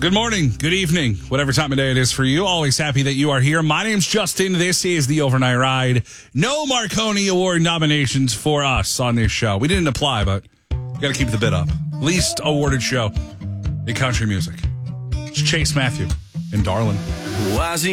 Good morning, good evening, whatever time of day it is for you. Always happy that you are here. My name's Justin. This is the Overnight Ride. No Marconi Award nominations for us on this show. We didn't apply, but got to keep the bid up. Least awarded show in country music. It's Chase Matthew and Darlin.